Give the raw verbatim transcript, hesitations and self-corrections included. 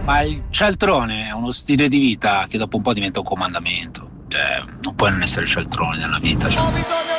Ma il cialtrone è uno stile di vita che dopo un po' diventa un comandamento. Cioè, non puoi non essere cialtrone nella vita. Cioè. Ho bisogno